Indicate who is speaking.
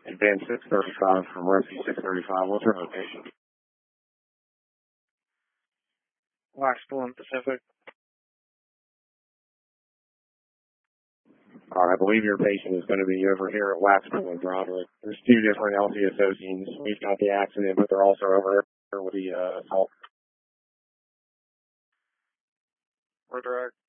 Speaker 1: Advance 635 from Rescue 635. What's your location?
Speaker 2: Waxpool and Pacific.
Speaker 1: All right, I believe your patient is going to be over here at Waxpool and Broderick. There's two different LCSO teams. We've got the accident, but they're also over here with the assault.
Speaker 2: We're direct.